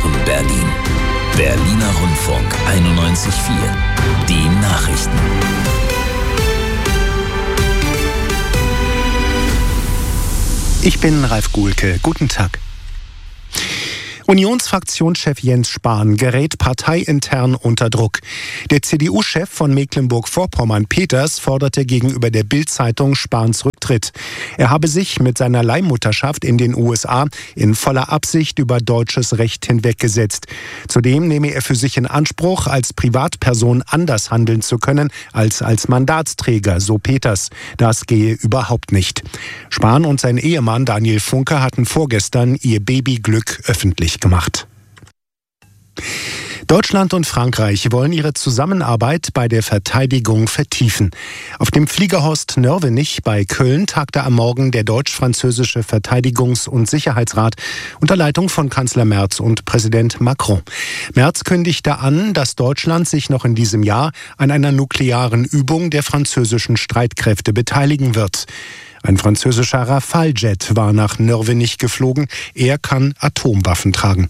präsentieren Berlin. Berliner Rundfunk 91.4. Die Nachrichten. Ich bin Ralf Guhlke. Guten Tag. Unionsfraktionschef Jens Spahn gerät parteiintern unter Druck. Der CDU-Chef von Mecklenburg-Vorpommern, Peters, forderte gegenüber der Bild-Zeitung Spahns Rücktritt. Er habe sich mit seiner Leihmutterschaft in den USA in voller Absicht über deutsches Recht hinweggesetzt. Zudem nehme er für sich in Anspruch, als Privatperson anders handeln zu können als Mandatsträger, so Peters. Das gehe überhaupt nicht. Spahn und sein Ehemann Daniel Funke hatten vorgestern ihr Babyglück öffentlich gemacht. Deutschland und Frankreich wollen ihre Zusammenarbeit bei der Verteidigung vertiefen. Auf dem Fliegerhorst Nörvenich bei Köln tagte am Morgen der deutsch-französische Verteidigungs- und Sicherheitsrat unter Leitung von Kanzler Merz und Präsident Macron. Merz kündigte an, dass Deutschland sich noch in diesem Jahr an einer nuklearen Übung der französischen Streitkräfte beteiligen wird. Ein französischer Rafale-Jet war nach Nörvenich geflogen. Er kann Atomwaffen tragen.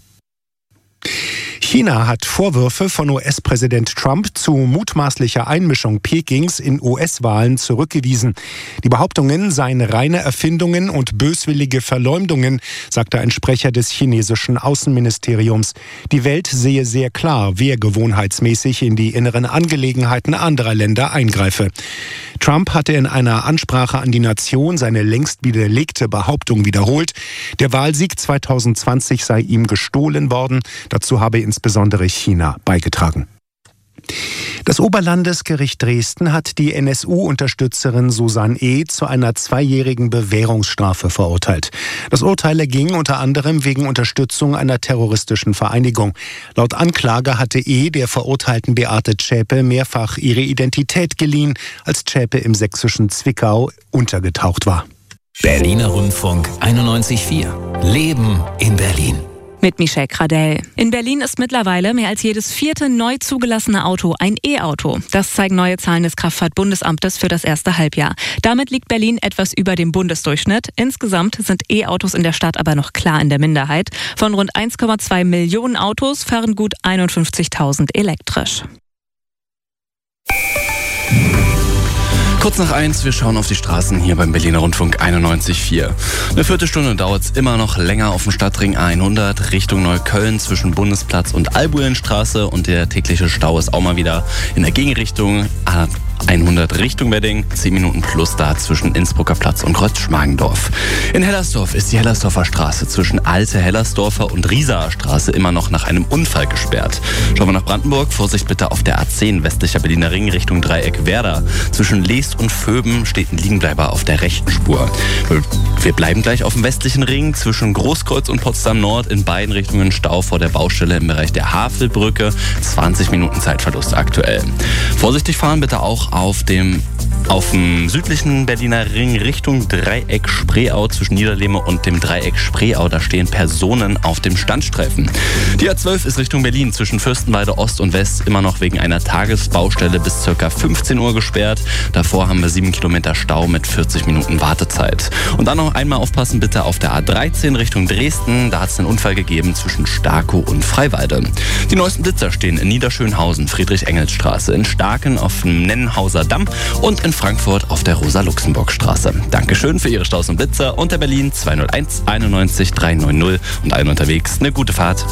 China hat Vorwürfe von US-Präsident Trump zu mutmaßlicher Einmischung Pekings in US-Wahlen zurückgewiesen. Die Behauptungen seien reine Erfindungen und böswillige Verleumdungen, sagte ein Sprecher des chinesischen Außenministeriums. Die Welt sehe sehr klar, wer gewohnheitsmäßig in die inneren Angelegenheiten anderer Länder eingreife. Trump hatte in einer Ansprache an die Nation seine längst widerlegte Behauptung wiederholt. Der Wahlsieg 2020 sei ihm gestohlen worden. Dazu habe insbesondere China beigetragen. Das Oberlandesgericht Dresden hat die NSU-Unterstützerin Susanne E. zu einer 2-jährigen Bewährungsstrafe verurteilt. Das Urteil erging unter anderem wegen Unterstützung einer terroristischen Vereinigung. Laut Anklage hatte E. der verurteilten Beate Zschäpe mehrfach ihre Identität geliehen, als Zschäpe im sächsischen Zwickau untergetaucht war. Berliner Rundfunk 91.4. Leben in Berlin. Mit Michelle Kradell. In Berlin ist mittlerweile mehr als jedes 4. neu zugelassene Auto ein E-Auto. Das zeigen neue Zahlen des Kraftfahrtbundesamtes für das erste Halbjahr. Damit liegt Berlin etwas über dem Bundesdurchschnitt. Insgesamt sind E-Autos in der Stadt aber noch klar in der Minderheit. Von rund 1,2 Millionen Autos fahren gut 51.000 elektrisch. Kurz nach 1, wir schauen auf die Straßen hier beim Berliner Rundfunk 91.4. Eine Viertelstunde dauert es immer noch länger auf dem Stadtring A100 Richtung Neukölln zwischen Bundesplatz und Albulenstraße und der tägliche Stau ist auch mal wieder in der Gegenrichtung A100 Richtung Wedding, 10 Minuten plus da zwischen Innsbrucker Platz und Kreuz-Schmargendorf. In Hellersdorf ist die Hellersdorfer Straße zwischen Alte Hellersdorfer und Riesaer Straße immer noch nach einem Unfall gesperrt. Schauen wir nach Brandenburg, Vorsicht bitte auf der A10 westlicher Berliner Ring Richtung Dreieck Werder. Zwischen Leest und Vöben steht ein Liegenbleiber auf der rechten Spur. Wir bleiben gleich auf dem westlichen Ring zwischen Großkreuz und Potsdam Nord in beiden Richtungen Stau vor der Baustelle im Bereich der Havelbrücke. 20 Minuten Zeitverlust aktuell. Vorsichtig fahren bitte auch auf dem südlichen Berliner Ring Richtung Dreieck Spreeau zwischen Niederlehme und dem Dreieck Spreeau. Da stehen Personen auf dem Standstreifen. Die A12 ist Richtung Berlin zwischen Fürstenwalde Ost und West immer noch wegen einer Tagesbaustelle bis ca. 15 Uhr gesperrt. Davor haben wir 7 Kilometer Stau mit 40 Minuten Wartezeit. Und dann noch einmal aufpassen bitte auf der A13 Richtung Dresden. Da hat es einen Unfall gegeben zwischen Starkow und Freiwalde. Die neuesten Blitzer stehen in Niederschönhausen, Friedrich-Engels-Straße, in Starken auf dem Nennenhauser Damm und in Frankfurt auf der Rosa-Luxemburg-Straße. Dankeschön für Ihre Staus und Blitzer unter Berlin 201 91 390 und allen unterwegs eine gute Fahrt.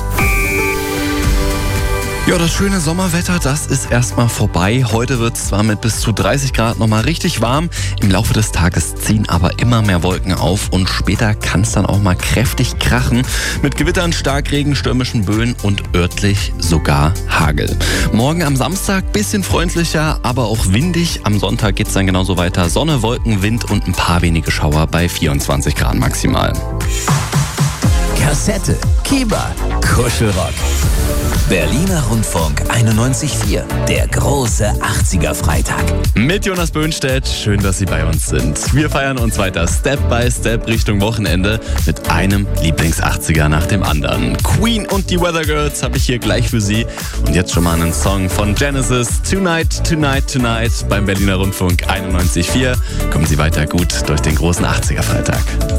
Ja, das schöne Sommerwetter, das ist erstmal vorbei. Heute wird es zwar mit bis zu 30 Grad nochmal richtig warm. Im Laufe des Tages ziehen aber immer mehr Wolken auf und später kann es dann auch mal kräftig krachen. Mit Gewittern, Starkregen, stürmischen Böen und örtlich sogar Hagel. Morgen am Samstag bisschen freundlicher, aber auch windig. Am Sonntag geht es dann genauso weiter. Sonne, Wolken, Wind und ein paar wenige Schauer bei 24 Grad maximal. Kassette, Kieber, Kuschelrock. Berliner Rundfunk 91.4, der große 80er-Freitag. Mit Jonas Böhnstedt, schön, dass Sie bei uns sind. Wir feiern uns weiter Step by Step Richtung Wochenende mit einem Lieblings-80er nach dem anderen. Queen und die Weather Girls habe ich hier gleich für Sie. Und jetzt schon mal einen Song von Genesis, Tonight, Tonight, Tonight beim Berliner Rundfunk 91.4. Kommen Sie weiter gut durch den großen 80er-Freitag.